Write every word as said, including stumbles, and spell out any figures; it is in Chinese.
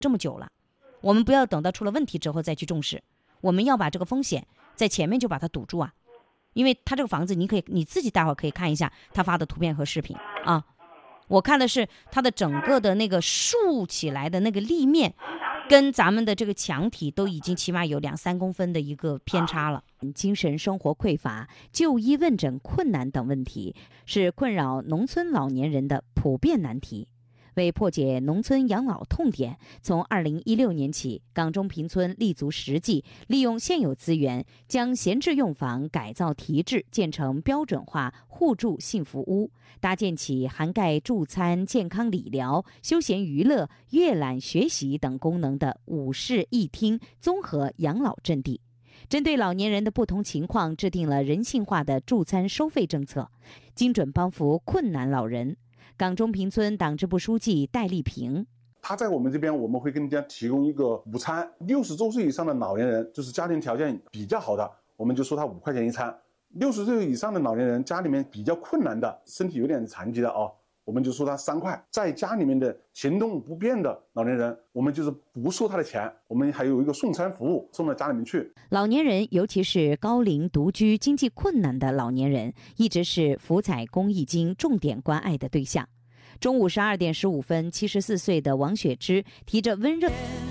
这么久了，我们不要等到出了问题之后再去重视，我们要把这个风险在前面就把它堵住啊。因为他这个房子，你可以你自己待会儿可以看一下他发的图片和视频啊。我看的是它的整个的那个竖起来的那个立面，跟咱们的这个墙体都已经起码有两三公分的一个偏差了。 精神生活匮乏、就医问诊困难等问题，是困扰农村老年人的普遍难题。为破解农村养老痛点，从二零一六年起，港中平村立足实际，利用现有资源，将闲置用房改造提质，建成标准化互助幸福屋，搭建起涵盖助餐、健康理疗、休闲娱乐、阅览学习等功能的五室一厅综合养老阵地。针对老年人的不同情况，制定了人性化的助餐收费政策，精准帮扶困难老人。港中平村党支部书记戴丽萍， 他在我们这边，我们会给人家提供一个午餐，六十周岁以上的老年人，就是家庭条件比较好的，我们就收他五块钱一餐；六十岁以上的老年人，家里面比较困难的，身体有点残疾的啊，我们就收他三块。在家里面的行动不便的老年人，我们就是不收他的钱，我们还有一个送餐服务，送到家里面去。 老年人，尤其是高龄独居、经济困难的老年人，一直是福彩公益金重点关爱的对象。中午十二点十五分，七十四岁的王雪芝提着温热。